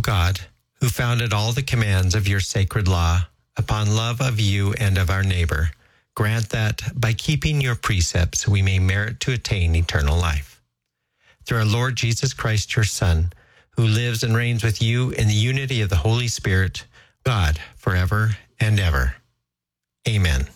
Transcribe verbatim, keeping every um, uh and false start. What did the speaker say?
God, who founded all the commands of your sacred law upon love of you and of our neighbor, grant that by keeping your precepts we may merit to attain eternal life. Through our Lord Jesus Christ, your Son, who lives and reigns with you in the unity of the Holy Spirit, God, forever and ever. Amen.